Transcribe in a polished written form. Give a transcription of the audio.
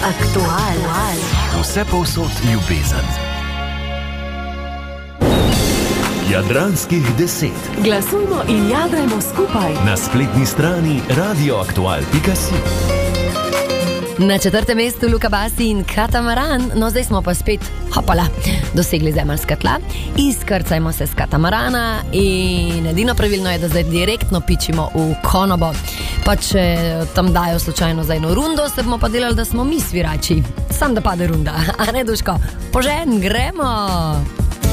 Aktual. Vse povsod ljubezen. Jadranskih 10. Glasujmo in jadrajmo skupaj. Na spletni strani radioaktual.si. Na 4. mestu Luka Basi in Katamaran, no zdaj smo pa spet, hopala, dosegli zemeljska tla, izkrcajmo se z katamarana in edino pravilno je, da zdaj direktno pičimo v konobo. Pa če tam dajo slučajno za eno rundo, se bomo pa delali, da smo mi svirači. Sam da pade runda, a ne Duško? Požen, gremo!